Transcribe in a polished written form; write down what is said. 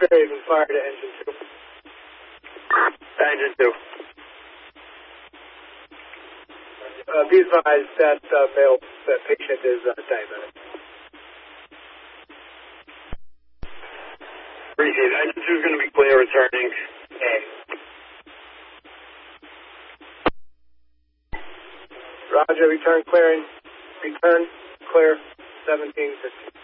Fairhaven Fire to Engine 2. Engine 2. Be advised that that patient is diabetic. Appreciate it. Engine 2 is going to be clear returning. Roger, return clear 1750.